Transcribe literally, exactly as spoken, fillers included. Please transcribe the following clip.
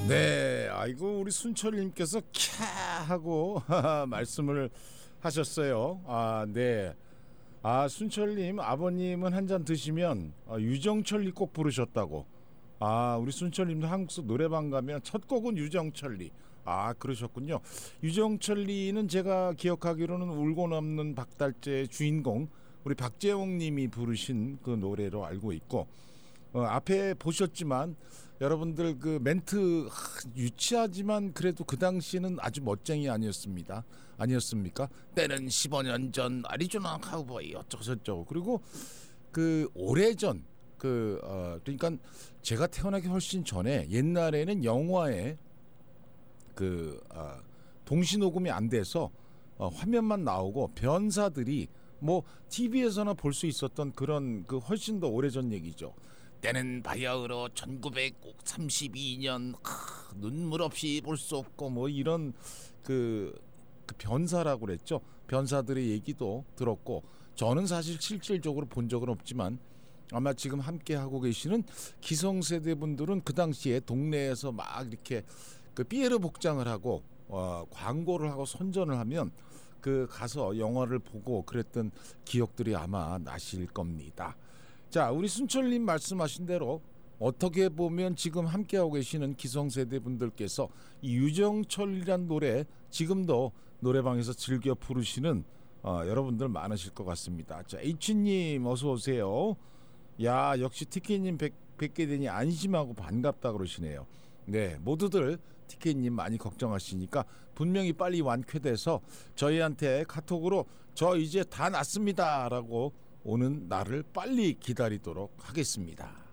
네, 아이고 우리 순철님께서 캬 하고 말씀을 하셨어요. 아, 네. 아, 순철님 아버님은 한 잔 드시면 아, 유정철리 꼭 부르셨다고. 아, 우리 순철님도 한국서 노래방 가면 첫 곡은 유정철리. 아, 그러셨군요. 유정철리는 제가 기억하기로는 울고 넘는 박달재의 주인공 우리 박재홍님이 부르신 그 노래로 알고 있고, 어, 앞에 보셨지만 여러분들 그 멘트 하, 유치하지만 그래도 그 당시에는 아주 멋쟁이 아니었습니다. 아니었습니까? 때는 십오 년 전 아리조나 카우보이 어쩌고저쩌고. 그리고 그 오래전 그 어, 그러니까 제가 태어나기 훨씬 전에 옛날에는 영화에 그 어, 동시 녹음이 안 돼서 어, 화면만 나오고 변사들이 뭐 티비에서나 볼 수 있었던 그런 그 훨씬 더 오래전 얘기죠. 때는 바야흐로 천구백삼십이 년 하, 눈물 없이 볼 수 없고 뭐 이런 그, 그 변사라고 그랬죠. 변사들의 얘기도 들었고, 저는 사실 실질적으로 본 적은 없지만 아마 지금 함께 하고 계시는 기성세대 분들은 그 당시에 동네에서 막 이렇게 그 삐에르 복장을 하고 어, 광고를 하고 선전을 하면 그 가서 영화를 보고 그랬던 기억들이 아마 나실 겁니다. 자, 우리 순철님 말씀하신 대로 어떻게 보면 지금 함께하고 계시는 기성세대 분들께서 이 유정철이란 노래 지금도 노래방에서 즐겨 부르시는 어, 여러분들 많으실 것 같습니다. 자, H님 어서 오세요. 야, 역시 티켓님 뵙, 뵙게 되니 안심하고 반갑다 그러시네요. 네, 모두들 티켓님 많이 걱정하시니까 분명히 빨리 완쾌돼서 저희한테 카톡으로 저 이제 다 났습니다 라고 오는 날을 빨리 기다리도록 하겠습니다.